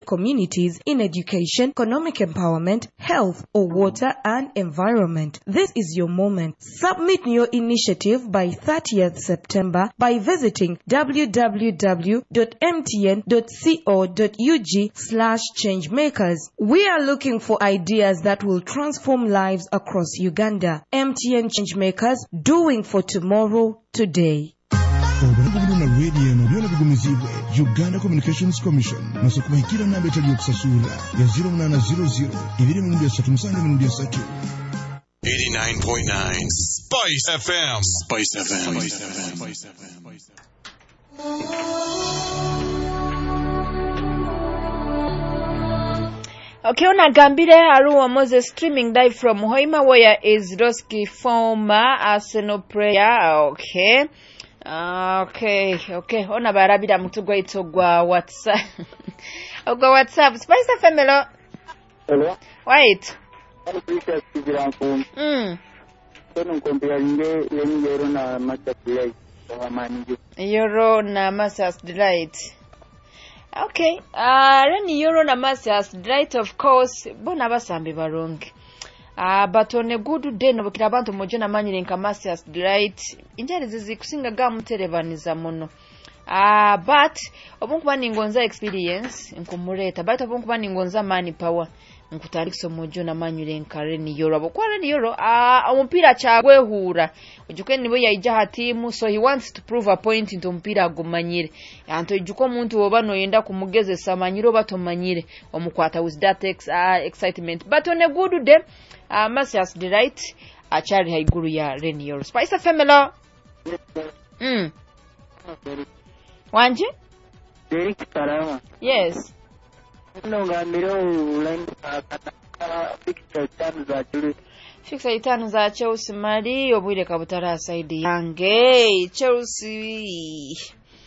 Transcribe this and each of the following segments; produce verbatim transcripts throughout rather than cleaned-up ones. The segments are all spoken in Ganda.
communities in education, economic empowerment, health, or water and environment. This is your moment. Submit your initiative by thirtieth September by visiting w w w dot m t n dot co dot u g slash changemakers. We are looking for ideas that will transform lives across Uganda. M T N Changemakers, doing for tomorrow today. Uganda Communications Commission nasukuma ikira namba etali okusasula ya zero nine zero zero ibiri mu ndia tatu musange mu ndia tatu. eighty-nine point nine Spice F M. Spice F M. Spice F M. Spice F M. Spice F M. Okay, on Gambire Arua Moses streaming live from Hoima, where is Roski former Arsenal player. Okay. Uh, okay, okay. Ona barabida mutugwa itogwa WhatsApp. Ogwa WhatsApp. Spice F M. Hello. Hello. Wait. Mm. Euro na Masters Delight. Euro na Masters Delight. Okay. Uh, reni Euro na Masters Delight, of course. Bona basambi barongi. Ah, but on a good day, no bukira abantu mojona manyire nka Masters Delight. Injari zizi kusinga ga muterevaniza muno. Ah, but obunkuba ningonza experience nkumureta, but obunkuba ningonza money power nkutali mojona manyire nka Reni Euro. Abokwa Reni Euro, ah, omupira chagwe hura. Ujuke nibo yaija timu, so he wants to prove a point into mpira agumanyire. Anto ijuko muntu obano yenda kumugeze samanyiro batomanyire omukwata with that ex, uh, excitement. But on a good day, Uh, Masters Delight achari haiguru ya Reni Euro. Spice F M. Mm. Wanje? Derek Karama. Yes. No ngamiro line fixed time za Chelsea. Fixed time za Chelsea mali obwire kabutara side yange Chelsea.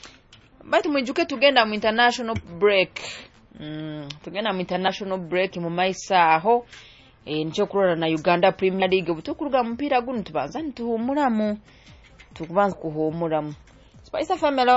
But mwijuke tugenda mu international break. Mm, tugenda mu international break mu maisa aho. E ncho kurora na Uganda Premier League butukuruga mpira guno tubanza ntuhumuramu tukubanza kuhumuramu. Spice F M.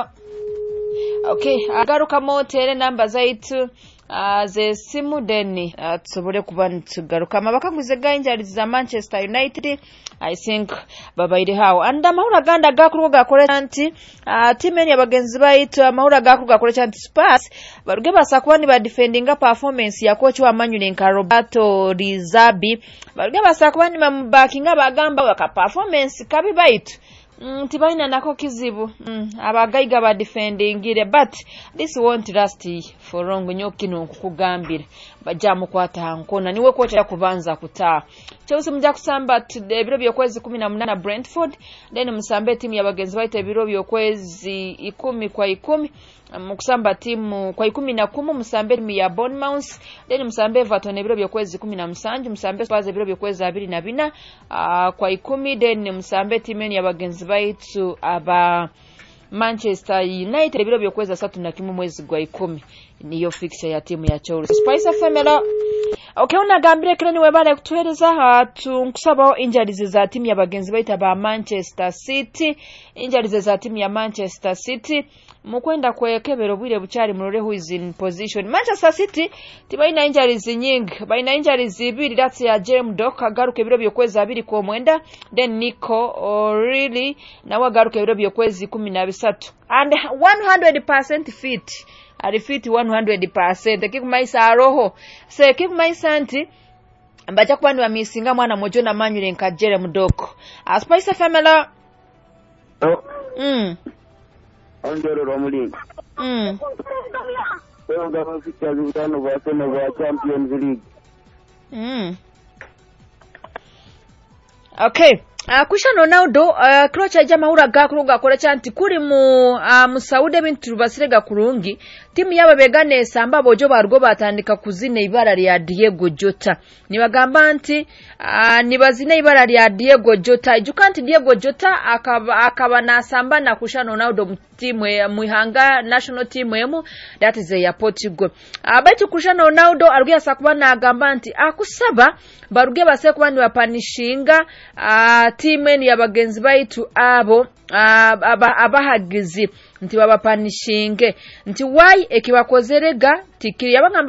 Okay, agaruka motere namba zaitu uh, ze simu deni uh, tusobole kuba ntugaruka mabakanguze ganjali za Manchester United. I think babaire hawo anda mahura ganda gakuruga gakore chanti uh, timeni yabagenzi baitu amahura gakuruga gakore chanti Spurs baruge basakwani ba defendinga performance ya coach wa Man United Roberto Rizabi baruge basakwani mabakinga bagamba waka performance kabi baitu. Mm, tibaina nako kizibu mm, abagaiga ba defendingire, but this won't last for long nyokino kukugambire bajamu kwata nkona niwe kocha ya kubanza kutaa. Chelsea mja kusamba today biro byokwezi kumi na munane Brentford, then musambe timu ya bagenzi baite biro byokwezi ikumi kwa ikumi mukusamba timu kwa ikumi na kumu musambe timu ya Bournemouth, then musambe Everton biro byokwezi kumi na musanju musambe Spurs biro byokwezi abiri na bina uh, kwa ikumi, then musambe timu ya bagenzi baitu aba Manchester United biro byokwezi asatu na kimu mwezi gwa ikumi. Niyo fixture ya timu ya Chelsea. Spice F M. Okay, unagambire kile niwe bale kutueleza hatu nkusaba injuries za timu ya bagenzi baita ba Manchester City. Injuries za timu ya Manchester City mukwenda kwekebero bwire buchari murore who is in position. Manchester City tibaina injuries nyingi, baina injuries ibiri that's ya Jeremy Doku agaruke biro byokwezi abiri ko mwenda, then Nico O'Reilly nawe agaruke biro byokwezi kumi na bisatu and one hundred percent fit. Arifiti one hundred percent kikumaisa aroho se kikumaisa anti ambacha kwani wa misinga mwana mojona manyure nka Jeremy Doku. A Spice F M. Oh. Mm. Ondero Romuling. Mm. Kwa ngaba fixture zitano kwa tena kwa Champions League. Mm. Okay. Uh, kusha Ronaldo uh, krocha jama ura gakuruga kore chanti kuri mu uh, musaude bintu basirega kurungi timu yaba begane samba bojo bargo batandika kuzine ibara lya Diego Jota nibagamba nti uh, nibazine ibara lya Diego Jota jukanti Diego Jota akaba akaba na samba na kusha Ronaldo timu ya muhanga national team yemu that is ya Portugal abaitu uh, kusha Ronaldo arugia sakuba na agamba nti akusaba baruge base kuba ni bapanishinga uh, timen ya bagenzi baitu abo aba abahagizi nti babapanishinge nti why ekibakozerega tikiri yabanga